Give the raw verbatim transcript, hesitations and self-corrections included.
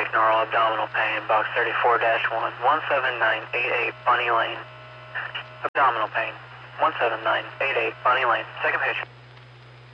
neural abdominal pain, box thirty-four dash one, one seven nine eight eight, Bunny Lane. Abdominal pain, one seven nine eight eight, Bunny Lane. Second patient.